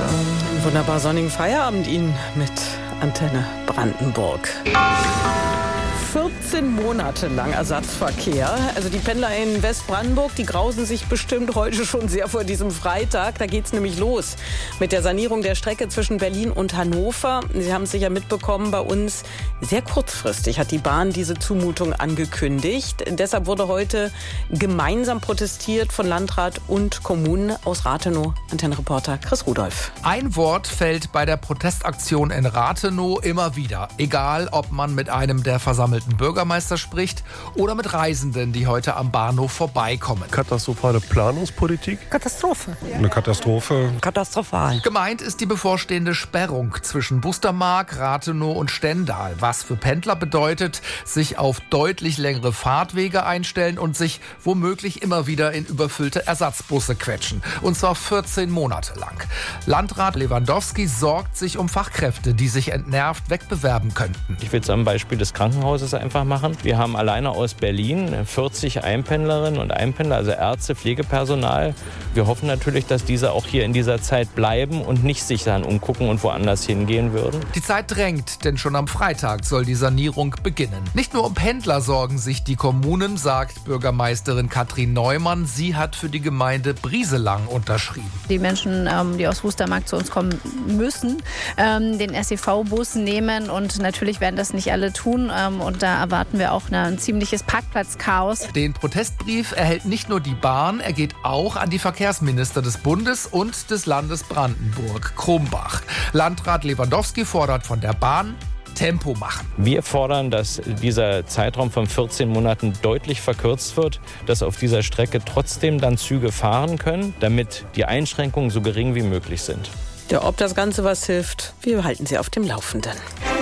Einen wunderbar sonnigen Feierabend Ihnen mit Antenne Brandenburg. 14 Monate lang Ersatzverkehr. Also die Pendler in Westbrandenburg, die grausen sich bestimmt heute schon sehr vor diesem Freitag. Da geht's nämlich los mit der Sanierung der Strecke zwischen Berlin und Hannover. Sie haben es sicher mitbekommen, bei uns sehr kurzfristig hat die Bahn diese Zumutung angekündigt. Deshalb wurde heute gemeinsam protestiert von Landrat und Kommunen. Aus Rathenow, Antennenreporter Chris Rudolph. Ein Wort fällt bei der Protestaktion in Rathenow immer wieder. Egal, ob man mit einem der versammelten Bürgermeister spricht oder mit Reisenden, die heute am Bahnhof vorbeikommen. Katastrophale Planungspolitik. Katastrophe. Eine Katastrophe. Katastrophal. Gemeint ist die bevorstehende Sperrung zwischen Bustermark, Rathenow und Stendal. Was für Pendler bedeutet, sich auf deutlich längere Fahrtwege einstellen und sich womöglich immer wieder in überfüllte Ersatzbusse quetschen. Und zwar 14 Monate lang. Landrat Lewandowski sorgt sich um Fachkräfte, die sich entnervt wegbewerben könnten. Ich will es am Beispiel des Krankenhauses einfach machen. Wir haben alleine aus Berlin 40 Einpendlerinnen und Einpendler, also Ärzte, Pflegepersonal. Wir hoffen natürlich, dass diese auch hier in dieser Zeit bleiben und nicht sich dann umgucken und woanders hingehen würden. Die Zeit drängt, denn schon am Freitag soll die Sanierung beginnen. Nicht nur um Pendler sorgen sich die Kommunen, sagt Bürgermeisterin Katrin Neumann. Sie hat für die Gemeinde Brieselang unterschrieben. Die Menschen, die aus Wustermark zu uns kommen, müssen den SEV-Bus nehmen und natürlich werden das nicht alle tun. Und da erwarten wir auch ein ziemliches Parkplatzchaos. Den Protestbrief erhält nicht nur die Bahn, er geht auch an die Verkehrsminister des Bundes und des Landes Brandenburg, Krumbach. Landrat Lewandowski fordert von der Bahn Tempo machen. Wir fordern, dass dieser Zeitraum von 14 Monaten deutlich verkürzt wird, dass auf dieser Strecke trotzdem dann Züge fahren können, damit die Einschränkungen so gering wie möglich sind. Ja, ob das Ganze was hilft, wir halten Sie auf dem Laufenden.